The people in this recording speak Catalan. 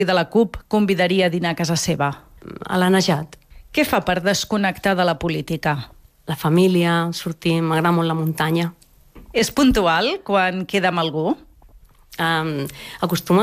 de la CUP convidaria a dinar a casa seva? A la Najat. Què fa per desconnectar de la política? La família, sortir, m'agrada molt la muntanya. És puntual quan queda amb algú? Acostuma